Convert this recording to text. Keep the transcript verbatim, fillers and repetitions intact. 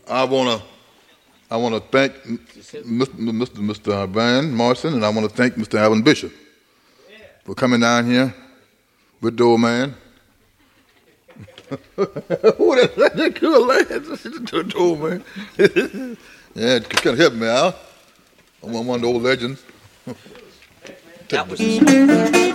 I wanna I wanna thank Mister Mister Van Morrison, and I wanna thank Mister Alvin Bishop for coming down here with the old man. Who that that cool lad? The old man. Yeah, it kind of help me out. I'm one of the old legends. That was